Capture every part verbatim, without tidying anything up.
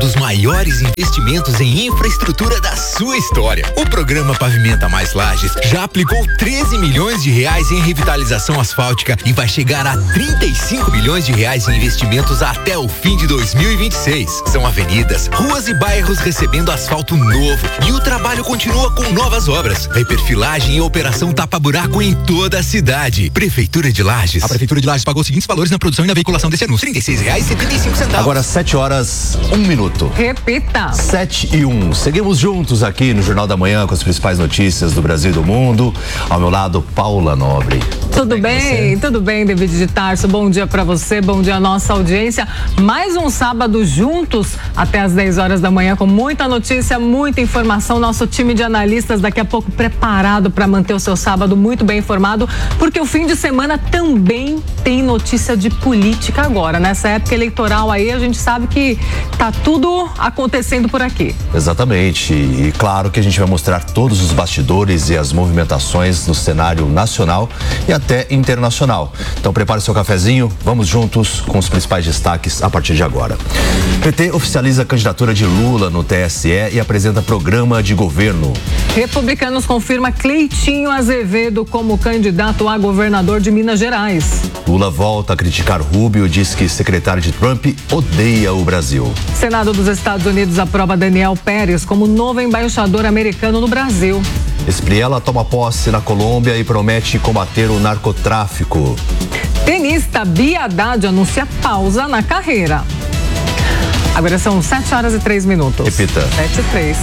dos maiores investimentos em infraestrutura da sua história. O programa Pavimenta Mais Lages já aplicou treze milhões de reais em revitalização asfáltica e vai chegar a trinta e cinco milhões de reais em investimentos até o fim de dois mil e vinte e seis. São avenidas, ruas e bairros recebendo asfalto novo e o trabalho continua com novas obras, reperfilagem e operação tapa-buraco em toda a cidade. Prefeitura de Lages. A Prefeitura de Lages pagou os seguintes valores na produção e na veiculação desse anúncio: trinta e seis reais e setenta e cinco centavos. Agora sete horas, um minuto. Repita. Sete e um. Seguimos juntos aqui no Jornal da Manhã com as principais notícias do Brasil e do mundo. Ao meu lado, Paula Nobre. Tudo bem, tudo bem, David de Tarso. Bom dia pra você, bom dia à nossa audiência. Mais um sábado juntos até às dez horas da manhã com muita notícia, muita informação. Nosso time de analistas daqui a pouco preparado para manter o seu sábado muito bem informado, porque o fim de semana também tem notícia de política agora. Nessa época eleitoral aí, a gente sabe que tá tudo acontecendo por aqui. Exatamente. E claro que a gente vai mostrar todos os bastidores e as movimentações no cenário nacional e até internacional. Então prepare seu cafezinho, vamos juntos com os principais destaques a partir de agora. P T oficializa a candidatura de Lula no T S E e apresenta programa de governo. Republicanos confirma Cleitinho Azevedo como candidato a governador de Minas Gerais. Lula volta a criticar Rubio e diz que secretário de Trump odeia o Brasil. Senado dos Estados Unidos aprova Daniel Pérez como novo embaixador americano no Brasil. Espriella toma posse na Colômbia e promete combater o narcotráfico. Tenista Bia Haddad anuncia pausa na carreira. Agora são sete horas e três minutos. Repita. Sete e três.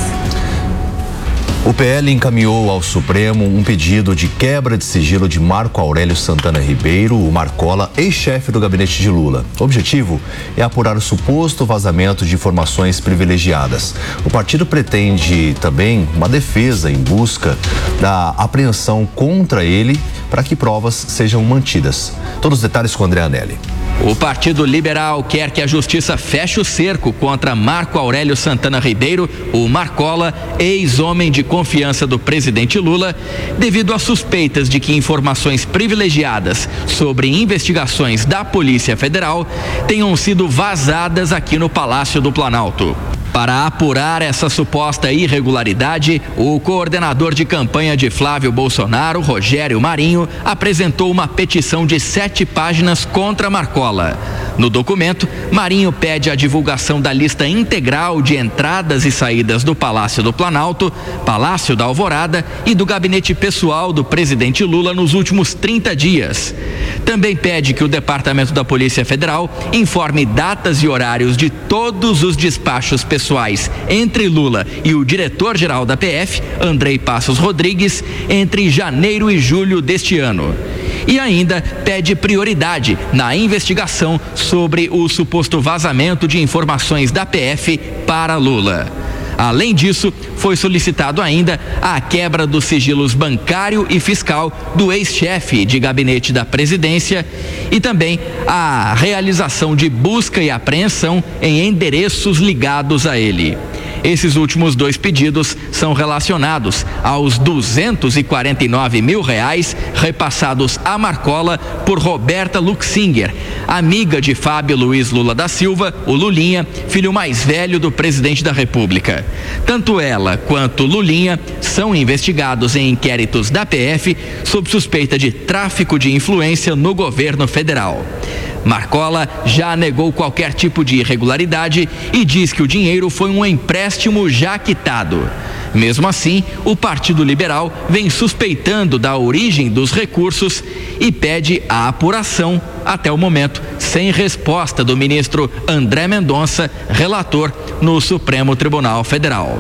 O P L encaminhou ao Supremo um pedido de quebra de sigilo de Marco Aurélio Santana Ribeiro, o Marcola, ex-chefe do gabinete de Lula. O objetivo é apurar o suposto vazamento de informações privilegiadas. O partido pretende também uma defesa em busca da apreensão contra ele para que provas sejam mantidas. Todos os detalhes com André Anelli. O Partido Liberal quer que a Justiça feche o cerco contra Marco Aurélio Santana Ribeiro, o Marcola, ex-homem de confiança do presidente Lula, devido a suspeitas de que informações privilegiadas sobre investigações da Polícia Federal tenham sido vazadas aqui no Palácio do Planalto. Para apurar essa suposta irregularidade, o coordenador de campanha de Flávio Bolsonaro, Rogério Marinho, apresentou uma petição de sete páginas contra Marcola. No documento, Marinho pede a divulgação da lista integral de entradas e saídas do Palácio do Planalto, Palácio da Alvorada e do gabinete pessoal do presidente Lula nos últimos trinta dias. Também pede que o Departamento da Polícia Federal informe datas e horários de todos os despachos pessoais entre Lula e o diretor-geral da P F, Andrei Passos Rodrigues, entre janeiro e julho deste ano. E ainda pede prioridade na investigação sobre o suposto vazamento de informações da P F para Lula. Além disso, foi solicitado ainda a quebra dos sigilos bancário e fiscal do ex-chefe de gabinete da presidência e também a realização de busca e apreensão em endereços ligados a ele. Esses últimos dois pedidos são relacionados aos duzentos e quarenta e nove mil reais repassados a Marcola por Roberta Luxinger, amiga de Fábio Luiz Lula da Silva, o Lulinha, filho mais velho do presidente da República. Tanto ela quanto Lulinha são investigados em inquéritos da P F sob suspeita de tráfico de influência no governo federal. Marcola já negou qualquer tipo de irregularidade e diz que o dinheiro foi um empréstimo já quitado. Mesmo assim, o Partido Liberal vem suspeitando da origem dos recursos e pede a apuração, até o momento, sem resposta do ministro André Mendonça, relator no Supremo Tribunal Federal.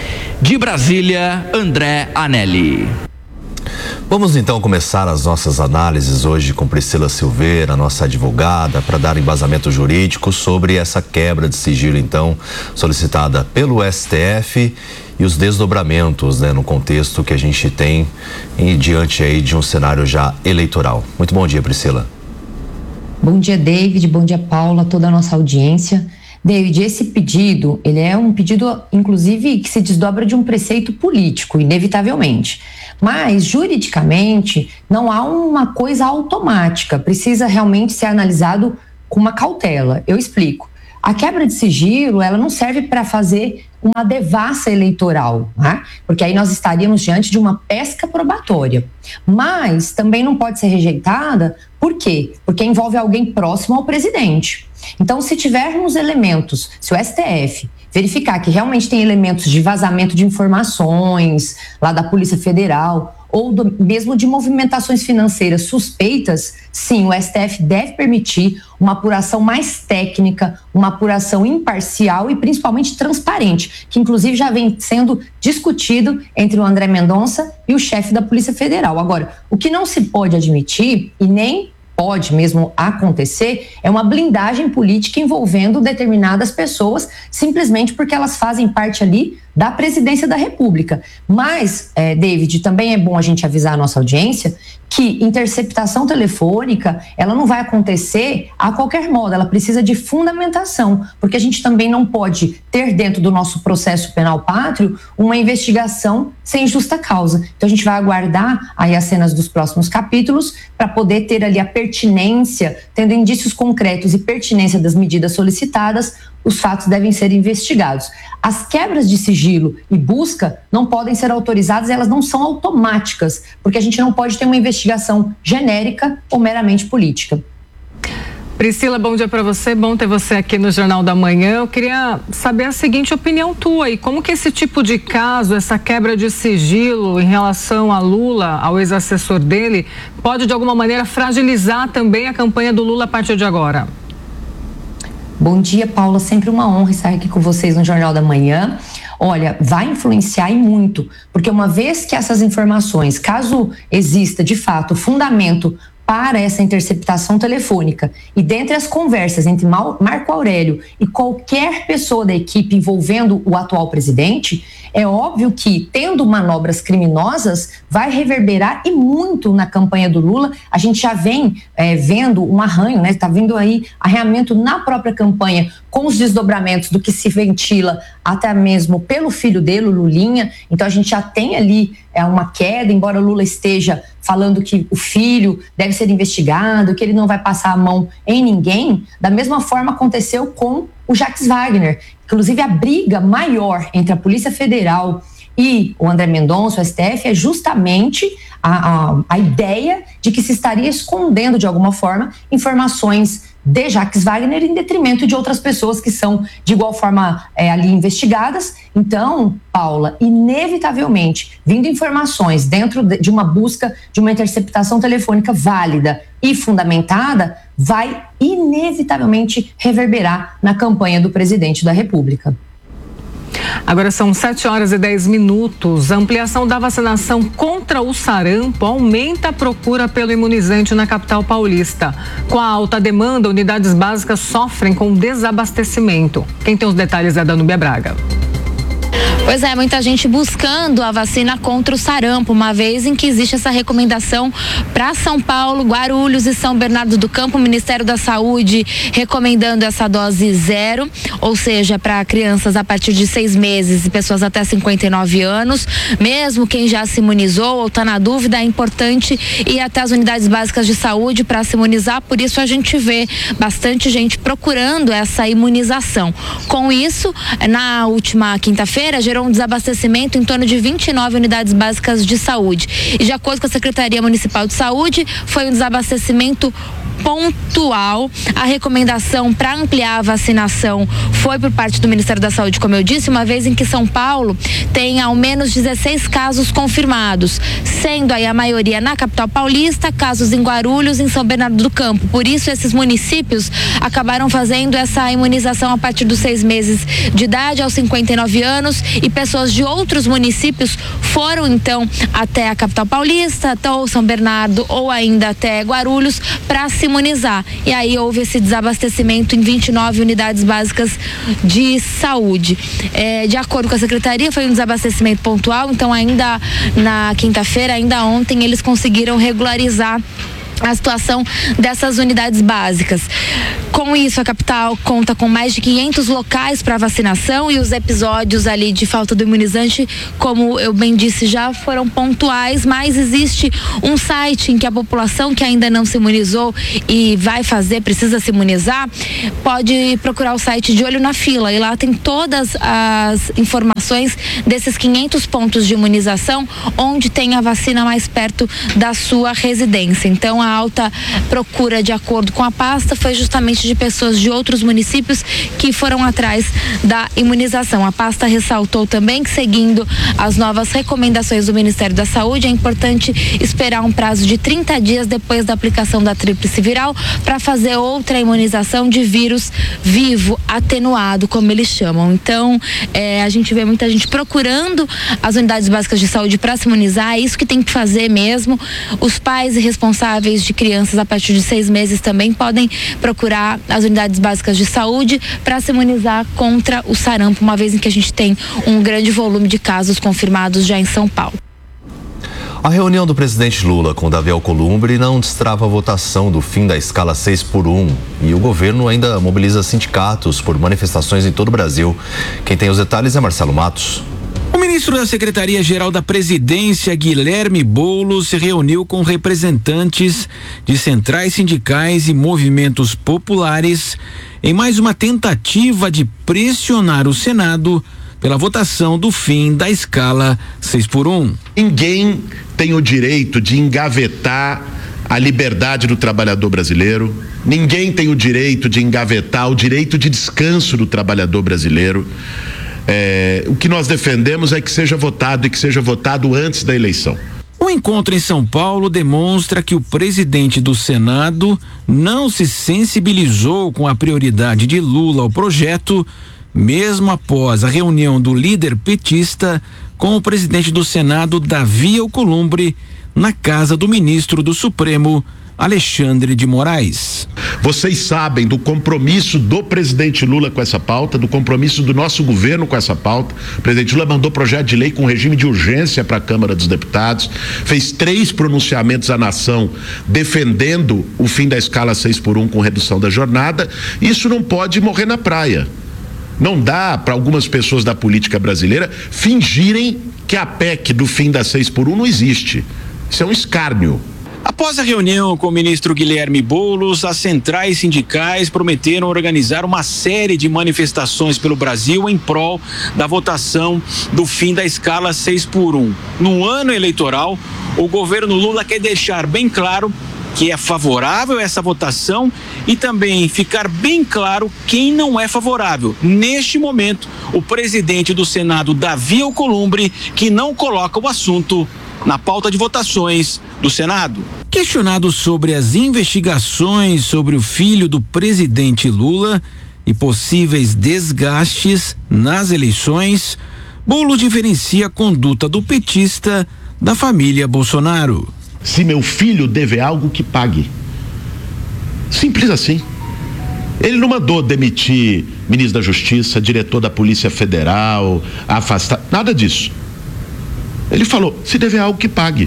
De Brasília, André Anelli. Vamos então começar as nossas análises hoje com Priscila Silveira, nossa advogada, para dar embasamento jurídico sobre essa quebra de sigilo, então, solicitada pelo S T F e os desdobramentos, né, no contexto que a gente tem e diante aí de um cenário já eleitoral. Muito bom dia, Priscila. Bom dia, David, bom dia, Paula, toda a nossa audiência. David, esse pedido, ele é um pedido, inclusive, que se desdobra de um preceito político, inevitavelmente. Mas, juridicamente, não há uma coisa automática, precisa realmente ser analisado com uma cautela. Eu explico. A quebra de sigilo, ela não serve para fazer uma devassa eleitoral, né? Porque aí nós estaríamos diante de uma pesca probatória. Mas também não pode ser rejeitada, por quê? Porque envolve alguém próximo ao presidente. Então, se tivermos elementos, se o S T F verificar que realmente tem elementos de vazamento de informações lá da Polícia Federal, ou do, mesmo de movimentações financeiras suspeitas, sim, o S T F deve permitir uma apuração mais técnica, uma apuração imparcial e principalmente transparente, que inclusive já vem sendo discutido entre o André Mendonça e o chefe da Polícia Federal. Agora, o que não se pode admitir e nem pode mesmo acontecer é uma blindagem política envolvendo determinadas pessoas, simplesmente porque elas fazem parte ali da presidência da República. Mas, é, David, também é bom a gente avisar a nossa audiência que interceptação telefônica, ela não vai acontecer a qualquer modo, ela precisa de fundamentação, porque a gente também não pode ter dentro do nosso processo penal pátrio uma investigação sem justa causa. Então a gente vai aguardar aí as cenas dos próximos capítulos para poder ter ali a pertinência, tendo indícios concretos e pertinência das medidas solicitadas, os fatos devem ser investigados. As quebras de sigilo e busca não podem ser autorizadas, elas não são automáticas, porque a gente não pode ter uma investigação genérica ou meramente política. Priscila, bom dia para você, bom ter você aqui no Jornal da Manhã. Eu queria saber a seguinte opinião tua e como que esse tipo de caso, essa quebra de sigilo em relação a Lula, ao ex-assessor dele, pode de alguma maneira fragilizar também a campanha do Lula a partir de agora? Bom dia, Paula, sempre uma honra estar aqui com vocês no Jornal da Manhã. Olha, vai influenciar e muito, porque uma vez que essas informações, caso exista de fato fundamento para essa interceptação telefônica e dentre as conversas entre Marco Aurélio e qualquer pessoa da equipe envolvendo o atual presidente, é óbvio que, tendo manobras criminosas, vai reverberar e muito na campanha do Lula. A gente já vem é, vendo um arranho, né? Está vendo aí arranhamento na própria campanha, com os desdobramentos do que se ventila até mesmo pelo filho dele, o Lulinha. Então a gente já tem ali é, uma queda, embora Lula esteja falando que o filho deve ser investigado, que ele não vai passar a mão em ninguém. Da mesma forma aconteceu com o Jacques Wagner. Inclusive, a briga maior entre a Polícia Federal e o André Mendonça, o S T F, é justamente a, a, a ideia de que se estaria escondendo, de alguma forma, informações de Jacques Wagner em detrimento de outras pessoas que são de igual forma é, ali investigadas. Então, Paula, inevitavelmente, vindo informações dentro de uma busca de uma interceptação telefônica válida e fundamentada, vai inevitavelmente reverberar na campanha do presidente da República. Agora são sete horas e dez minutos. A ampliação da vacinação contra o sarampo aumenta a procura pelo imunizante na capital paulista. Com a alta demanda, unidades básicas sofrem com desabastecimento. Quem tem os detalhes é a Danúbia Braga. Pois é, muita gente buscando a vacina contra o sarampo, uma vez em que existe essa recomendação para São Paulo, Guarulhos e São Bernardo do Campo. O Ministério da Saúde recomendando essa dose zero, ou seja, para crianças a partir de seis meses e pessoas até cinquenta e nove anos. Mesmo quem já se imunizou ou está na dúvida, é importante ir até as unidades básicas de saúde para se imunizar. Por isso a gente vê bastante gente procurando essa imunização. Com isso, na última quinta-feira, gerou um desabastecimento em torno de vinte e nove unidades básicas de saúde. E de acordo com a Secretaria Municipal de Saúde, foi um desabastecimento pontual. A recomendação para ampliar a vacinação foi por parte do Ministério da Saúde, como eu disse, uma vez em que São Paulo tem ao menos dezesseis casos confirmados, sendo aí a maioria na capital paulista, casos em Guarulhos e em São Bernardo do Campo. Por isso, esses municípios acabaram fazendo essa imunização a partir dos seis meses de idade aos cinquenta e nove anos, e pessoas de outros municípios foram então até a capital paulista, até o São Bernardo ou ainda até Guarulhos para se imunizar. E aí houve esse desabastecimento em vinte e nove unidades básicas de saúde. É, de acordo com a Secretaria, foi um desabastecimento pontual, então ainda na quinta-feira, ainda ontem, eles conseguiram regularizar a situação dessas unidades básicas. Com isso, a capital conta com mais de quinhentos locais para vacinação e os episódios ali de falta do imunizante, como eu bem disse, já foram pontuais, mas existe um site em que a população que ainda não se imunizou e vai fazer, precisa se imunizar, pode procurar o site de Olho na Fila, e lá tem todas as informações desses quinhentos pontos de imunização onde tem a vacina mais perto da sua residência. Então, a alta procura, de acordo com a pasta, foi justamente de pessoas de outros municípios que foram atrás da imunização. A pasta ressaltou também que, seguindo as novas recomendações do Ministério da Saúde, é importante esperar um prazo de trinta dias depois da aplicação da tríplice viral para fazer outra imunização de vírus vivo, atenuado, como eles chamam. Então, é, a gente vê muita gente procurando as unidades básicas de saúde para se imunizar, é isso que tem que fazer mesmo. Os pais e responsáveis de crianças a partir de seis meses também podem procurar as unidades básicas de saúde para se imunizar contra o sarampo, uma vez em que a gente tem um grande volume de casos confirmados já em São Paulo. A reunião do presidente Lula com Davi Alcolumbre não destrava a votação do fim da escala seis por um e o governo ainda mobiliza sindicatos por manifestações em todo o Brasil. Quem tem os detalhes é Marcelo Matos. O ministro da Secretaria-Geral da Presidência, Guilherme Boulos, se reuniu com representantes de centrais sindicais e movimentos populares em mais uma tentativa de pressionar o Senado pela votação do fim da escala seis por um. Ninguém tem o direito de engavetar a liberdade do trabalhador brasileiro, ninguém tem o direito de engavetar o direito de descanso do trabalhador brasileiro. É, o que nós defendemos é que seja votado e que seja votado antes da eleição. O encontro em São Paulo demonstra que o presidente do Senado não se sensibilizou com a prioridade de Lula ao projeto, mesmo após a reunião do líder petista com o presidente do Senado, Davi Alcolumbre, na casa do ministro do Supremo, Alexandre de Moraes. Vocês sabem do compromisso do presidente Lula com essa pauta, do compromisso do nosso governo com essa pauta. O presidente Lula mandou projeto de lei com regime de urgência para a Câmara dos Deputados, fez três pronunciamentos à nação defendendo o fim da escala seis por um com redução da jornada. Isso não pode morrer na praia. Não dá para algumas pessoas da política brasileira fingirem que a P E C do fim da seis por um não existe. Isso é um escárnio. Após a reunião com o ministro Guilherme Boulos, as centrais sindicais prometeram organizar uma série de manifestações pelo Brasil em prol da votação do fim da escala seis por um. No ano eleitoral, o governo Lula quer deixar bem claro que é favorável a essa votação e também ficar bem claro quem não é favorável. Neste momento, o presidente do Senado, Davi Alcolumbre, que não coloca o assunto na pauta de votações do Senado. Questionado sobre as investigações sobre o filho do presidente Lula e possíveis desgastes nas eleições, Boulos diferencia a conduta do petista da família Bolsonaro. Se meu filho deve algo, que pague. Simples assim. Ele não mandou demitir ministro da Justiça, diretor da Polícia Federal, afastar, nada disso. Ele falou, se deve algo, que pague.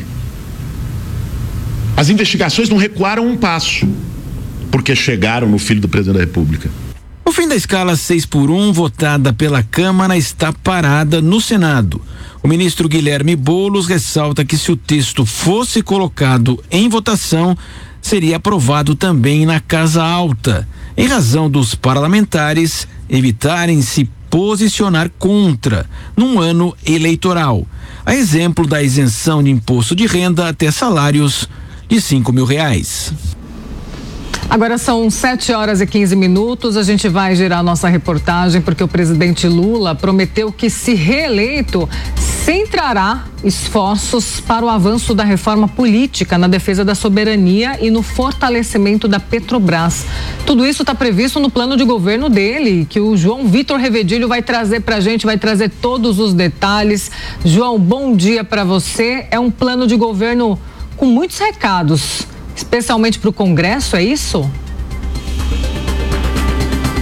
As investigações não recuaram um passo, porque chegaram no filho do presidente da República. O fim da escala seis por um, votada pela Câmara, está parada no Senado. O ministro Guilherme Boulos ressalta que, se o texto fosse colocado em votação, seria aprovado também na Casa Alta, em razão dos parlamentares evitarem se posicionar contra num ano eleitoral, a exemplo da isenção de imposto de renda até salários de cinco mil reais. Agora são sete horas e quinze minutos. A gente vai girar nossa reportagem porque o presidente Lula prometeu que, se reeleito, centrará esforços para o avanço da reforma política na defesa da soberania e no fortalecimento da Petrobras. Tudo isso está previsto no plano de governo dele, que o João Vitor Revedilho vai trazer para a gente, vai trazer todos os detalhes. João, bom dia para você. É um plano de governo com muitos recados, especialmente para o Congresso, é isso?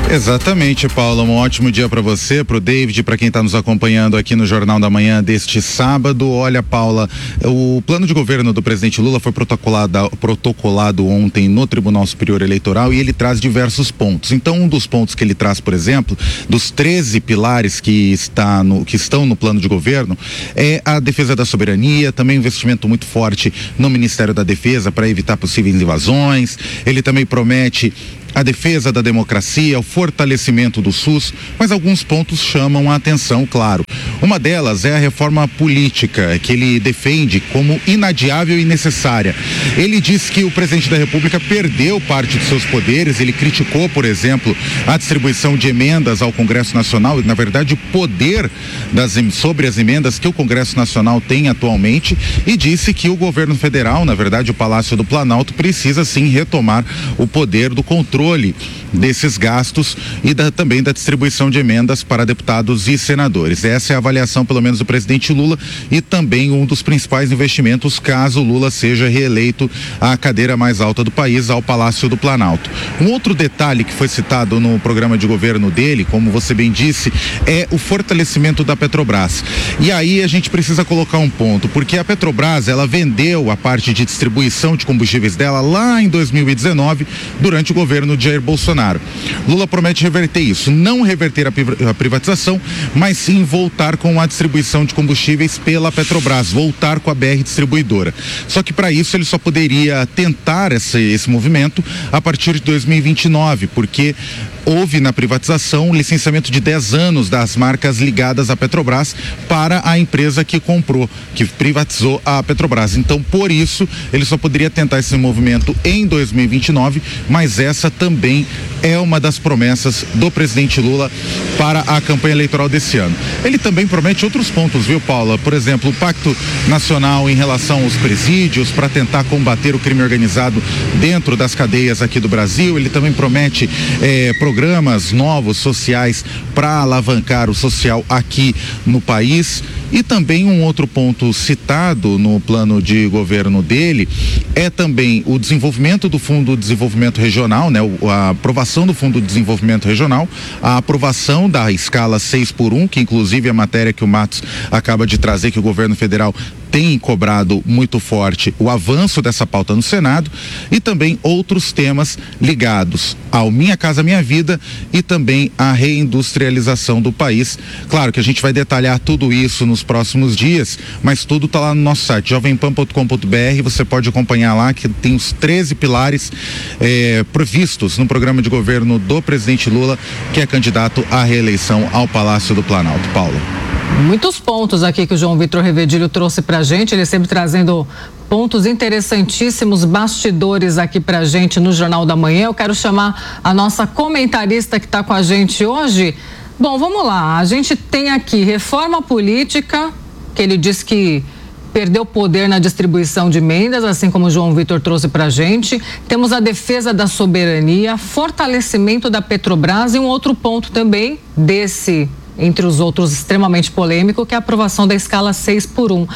Exatamente, Paula, um ótimo dia para você, para o David, para quem está nos acompanhando aqui no Jornal da Manhã deste sábado. Olha, Paula, o plano de governo do presidente Lula foi protocolado, protocolado ontem no Tribunal Superior Eleitoral e ele traz diversos pontos. Então, um dos pontos que ele traz, por exemplo, dos treze pilares que, está no, que estão no plano de governo, é a defesa da soberania, também um investimento muito forte no Ministério da Defesa para evitar possíveis invasões. Ele também promete a defesa da democracia, o fortalecimento do SUS, mas alguns pontos chamam a atenção, claro. Uma delas é a reforma política, que ele defende como inadiável e necessária. Ele diz que o presidente da República perdeu parte dos seus poderes, ele criticou, por exemplo, a distribuição de emendas ao Congresso Nacional, na verdade o poder das, sobre as emendas que o Congresso Nacional tem atualmente, e disse que o governo federal, na verdade o Palácio do Planalto, precisa sim retomar o poder do controle desses gastos e da, também da distribuição de emendas para deputados e senadores. Essa é a avaliação, pelo menos, do presidente Lula e também um dos principais investimentos caso Lula seja reeleito à cadeira mais alta do país, ao Palácio do Planalto. Um outro detalhe que foi citado no programa de governo dele, como você bem disse, é o fortalecimento da Petrobras. E aí a gente precisa colocar um ponto, porque a Petrobras, ela vendeu a parte de distribuição de combustíveis dela lá em dois mil e dezenove, durante o governo de Jair Bolsonaro. Lula promete reverter isso, não reverter a privatização, mas sim voltar com a distribuição de combustíveis pela Petrobras, voltar com a B R Distribuidora. Só que para isso ele só poderia tentar esse, esse movimento a partir de dois mil e vinte e nove, porque houve na privatização um licenciamento de dez anos das marcas ligadas à Petrobras para a empresa que comprou, que privatizou a Petrobras. Então, por isso, ele só poderia tentar esse movimento em dois mil e vinte e nove, mas essa também é uma das promessas do presidente Lula para a campanha eleitoral desse ano. Ele também promete outros pontos, viu, Paula? Por exemplo, o Pacto Nacional em relação aos presídios para tentar combater o crime organizado dentro das cadeias aqui do Brasil. Ele também promete eh, programas novos sociais para alavancar o social aqui no país. E também um outro ponto citado no plano de governo dele é também o desenvolvimento do Fundo de Desenvolvimento Regional, né? A aprovação do Fundo de Desenvolvimento Regional, a aprovação da escala seis por um, que inclusive é a matéria que o Matos acaba de trazer, que o governo federal tem cobrado muito forte o avanço dessa pauta no Senado, e também outros temas ligados ao Minha Casa Minha Vida e também à reindustrialização do país. Claro que a gente vai detalhar tudo isso nos próximos dias, mas tudo está lá no nosso site, jovem pan ponto com ponto b r. Você pode acompanhar lá que tem os treze pilares eh, previstos no programa de governo do presidente Lula, que é candidato à reeleição ao Palácio do Planalto. Paulo. Muitos pontos aqui que o João Vitor Revedilho trouxe pra gente, ele sempre trazendo pontos interessantíssimos, bastidores aqui pra gente no Jornal da Manhã. Eu quero chamar a nossa comentarista que está com a gente hoje. Bom, vamos lá, a gente tem aqui reforma política, que ele diz que perdeu poder na distribuição de emendas, assim como o João Vitor trouxe pra gente. Temos a defesa da soberania, fortalecimento da Petrobras e um outro ponto também desse, entre os outros, extremamente polêmico, que é a aprovação da escala seis por um.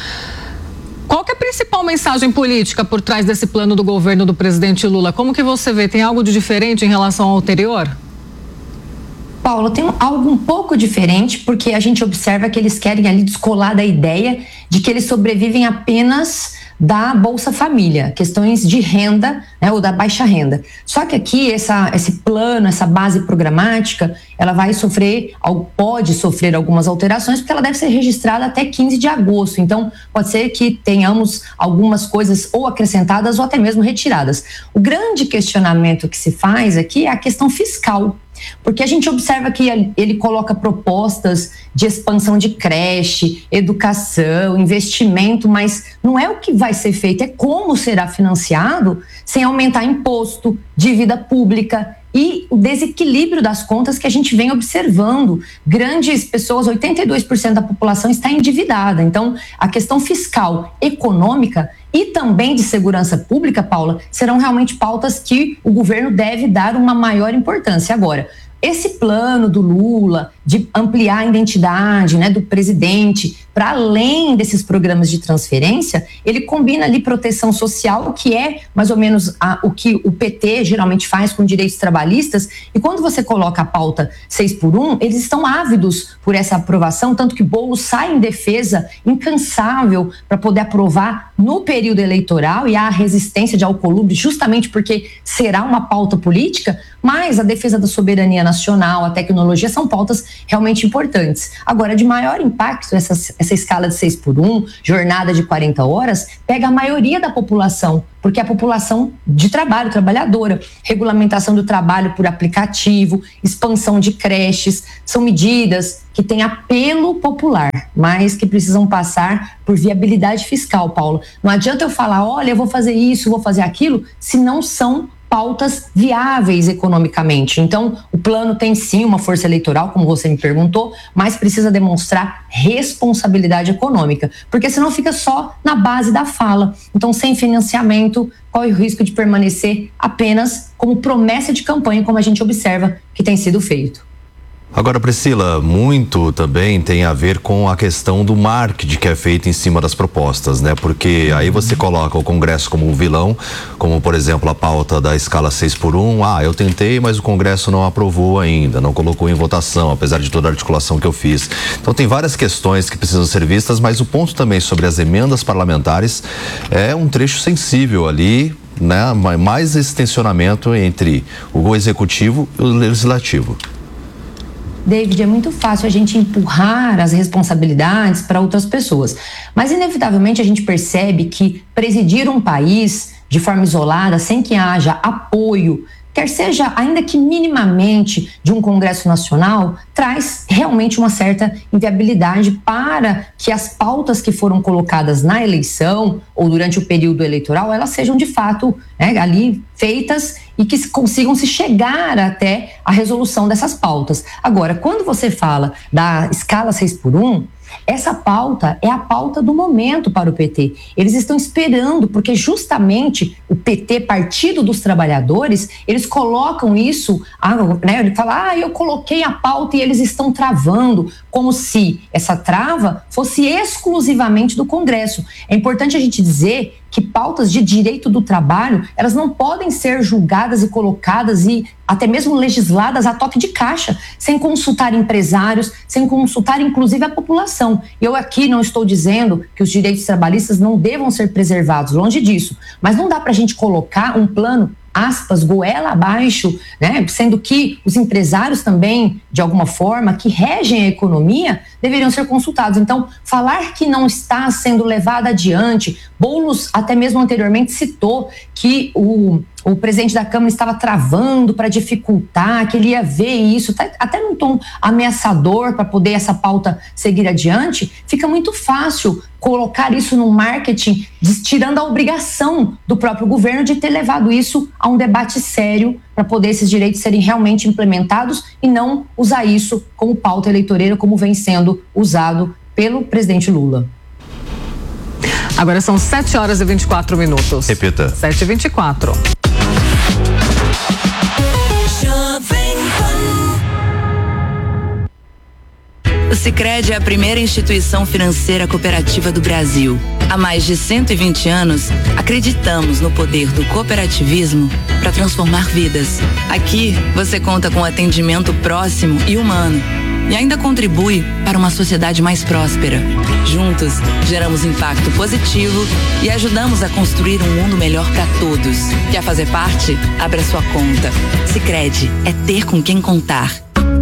Qual que é a principal mensagem política por trás desse plano do governo do presidente Lula? Como que você vê? Tem algo de diferente em relação ao anterior? Paula, tem algo um pouco diferente, porque a gente observa que eles querem ali descolar da ideia de que eles sobrevivem apenas da Bolsa Família, questões de renda, né, ou da baixa renda. Só que aqui essa, esse plano, essa base programática, ela vai sofrer, pode sofrer algumas alterações, porque ela deve ser registrada até quinze de agosto. Então, pode ser que tenhamos algumas coisas ou acrescentadas ou até mesmo retiradas. O grande questionamento que se faz aqui é a questão fiscal, porque a gente observa que ele coloca propostas de expansão de creche, educação, investimento, mas não é o que vai ser feito, é como será financiado sem aumentar imposto, dívida pública e o desequilíbrio das contas que a gente vem observando. Grandes pessoas, oitenta e dois por cento da população está endividada. Então, a questão fiscal, econômica e também de segurança pública, Paula, serão realmente pautas que o governo deve dar uma maior importância. Agora, esse plano do Lula de ampliar a identidade, né, do presidente, para além desses programas de transferência, ele combina ali proteção social, que é mais ou menos a, o que o P T geralmente faz com direitos trabalhistas, e quando você coloca a pauta seis por um, eles estão ávidos por essa aprovação, tanto que Boulos sai em defesa incansável para poder aprovar no período eleitoral, e há a resistência de Alcolumbre justamente porque será uma pauta política, mas a defesa da soberania nacional, a tecnologia são pautas realmente importantes. Agora, de maior impacto, essa, essa escala de seis por um, jornada de quarenta horas, pega a maioria da população, porque é a população de trabalho, trabalhadora, regulamentação do trabalho por aplicativo, expansão de creches, são medidas que têm apelo popular, mas que precisam passar por viabilidade fiscal, Paulo. Não adianta eu falar, olha, eu vou fazer isso, vou fazer aquilo, se não são pautas viáveis economicamente. Então, o plano tem sim uma força eleitoral, como você me perguntou, mas precisa demonstrar responsabilidade econômica, porque senão fica só na base da fala. Então, sem financiamento, corre o risco de permanecer apenas como promessa de campanha, como a gente observa que tem sido feito. Agora, Priscila, muito também tem a ver com a questão do marketing que é feito em cima das propostas, né? Porque aí você coloca o Congresso como um vilão, como, por exemplo, a pauta da escala seis por um. Ah, eu tentei, mas o Congresso não aprovou ainda, não colocou em votação, apesar de toda a articulação que eu fiz. Então, tem várias questões que precisam ser vistas, mas o ponto também sobre as emendas parlamentares é um trecho sensível ali, né? Mais esse tensionamento entre o Executivo e o Legislativo. David, é muito fácil a gente empurrar as responsabilidades para outras pessoas, mas inevitavelmente a gente percebe que presidir um país de forma isolada, sem que haja apoio, quer seja ainda que minimamente de um Congresso Nacional, traz realmente uma certa inviabilidade para que as pautas que foram colocadas na eleição ou durante o período eleitoral, elas sejam de fato, né, ali feitas e que consigam se chegar até a resolução dessas pautas. Agora, quando você fala da escala seis por um, essa pauta é a pauta do momento para o P T. Eles estão esperando, porque justamente o P T, Partido dos Trabalhadores, eles colocam isso, ah, né, ele fala, ah, eu coloquei a pauta e eles estão travando, como se essa trava fosse exclusivamente do Congresso. É importante a gente dizer que pautas de direito do trabalho, elas não podem ser julgadas e colocadas e até mesmo legisladas a toque de caixa, sem consultar empresários, sem consultar inclusive a população. Eu aqui não estou dizendo que os direitos trabalhistas não devam ser preservados, longe disso, mas não dá para a gente colocar um plano, aspas, goela abaixo, né? Sendo que os empresários também, de alguma forma, que regem a economia, deveriam ser consultados. Então, falar que não está sendo levado adiante, Boulos até mesmo anteriormente citou que o, o presidente da Câmara estava travando para dificultar, que ele ia ver isso, até num tom ameaçador para poder essa pauta seguir adiante, fica muito fácil colocar isso no marketing, tirando a obrigação do próprio governo de ter levado isso a um debate sério para poder esses direitos serem realmente implementados e não usar isso como pauta eleitoreira, como vem sendo usado pelo presidente Lula. Agora são sete horas e vinte e quatro minutos. Repita. sete e vinte e quatro. O Sicredi é a primeira instituição financeira cooperativa do Brasil. Há mais de cento e vinte anos, acreditamos no poder do cooperativismo para transformar vidas. Aqui, você conta com atendimento próximo e humano e ainda contribui para uma sociedade mais próspera. Juntos, geramos impacto positivo e ajudamos a construir um mundo melhor para todos. Quer fazer parte? Abra sua conta. Sicredi é ter com quem contar.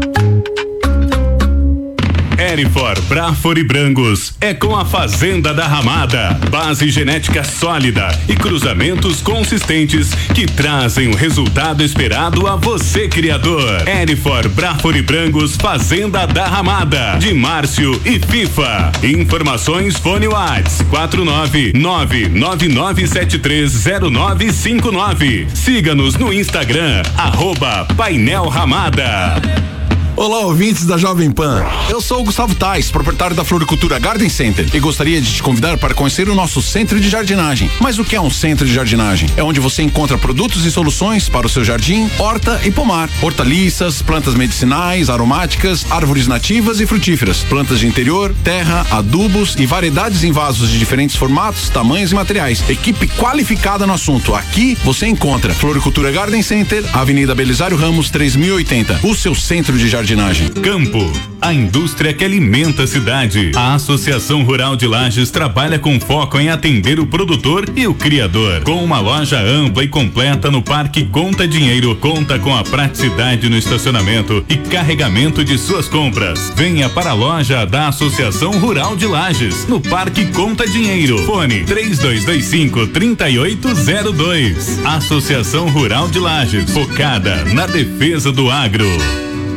Erifor, Brafor e Brangos é com a Fazenda da Ramada. Base genética sólida e cruzamentos consistentes que trazem o resultado esperado a você, criador. Erifor, Brafor e Brangos, Fazenda da Ramada, de Márcio e FIFA. Informações fone Whats quatro nove nove nove nove sete três zero nove cinco nove. Siga-nos no Instagram, arroba Painel Ramada. Olá, ouvintes da Jovem Pan. Eu sou o Gustavo Tais, proprietário da Floricultura Garden Center, e gostaria de te convidar para conhecer o nosso centro de jardinagem. Mas o que é um centro de jardinagem? É onde você encontra produtos e soluções para o seu jardim, horta e pomar. Hortaliças, plantas medicinais, aromáticas, árvores nativas e frutíferas, plantas de interior, terra, adubos e variedades em vasos de diferentes formatos, tamanhos e materiais. Equipe qualificada no assunto. Aqui você encontra Floricultura Garden Center, Avenida Belisário Ramos, três mil e oitenta. O seu centro de jardinagem. Campo, a indústria que alimenta a cidade. A Associação Rural de Lages trabalha com foco em atender o produtor e o criador. Com uma loja ampla e completa no Parque Conta Dinheiro, conta com a praticidade no estacionamento e carregamento de suas compras. Venha para a loja da Associação Rural de Lages, no Parque Conta Dinheiro. Fone três dois dois cinco, três oito zero dois. Associação Rural de Lages, focada na defesa do agro.